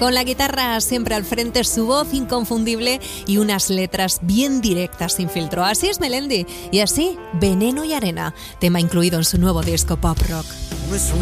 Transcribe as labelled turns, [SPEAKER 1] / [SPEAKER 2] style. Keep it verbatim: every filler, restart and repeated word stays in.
[SPEAKER 1] Con la guitarra siempre al frente, su voz inconfundible y unas letras bien directas sin filtro. Así es Melendi y así Veneno y Arena, tema incluido en su nuevo disco Pop Rock.
[SPEAKER 2] No es